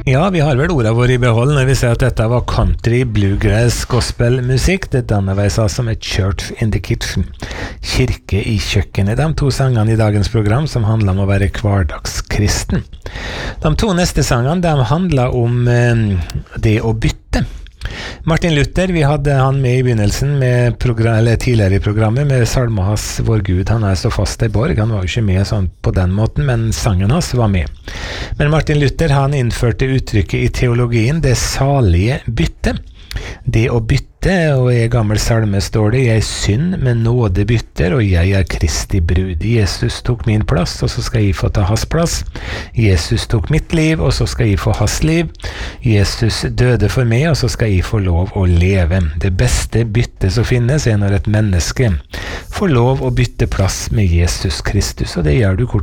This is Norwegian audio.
Ja, vi har vel ordet vår I behold når vi ser at dette var country, bluegrass, gospelmusikk. Det dannes altså med Church in the Kitchen, kirke I kjøkkenet. De to sangene I dagens program som handler om å være hverdagskristen. De to neste sangene, de handler om det å bytte. Martin Luther, vi hadde han med I begynnelsen med eller tidligere I programmet med salmen hans Vår Gud, han så fast I borg, han var jo ikke med sånn på den måten, men sangen hans var med. Men Martin Luther, han innførte uttrykket I teologien, det salige bytte. Det å bytte, og I gammel salme står det, jeg synd med nåde bytter, og jeg Kristi brud. Jesus tok min plass, og så skal jeg få ta hans plass. Jesus tok mitt liv, og så skal jeg få hans liv. Jesus døde for meg, og så skal jeg få lov å leve. Det beste byttet som finnes når et menneske får lov å bytte plass med Jesus Kristus, og det gjør du kort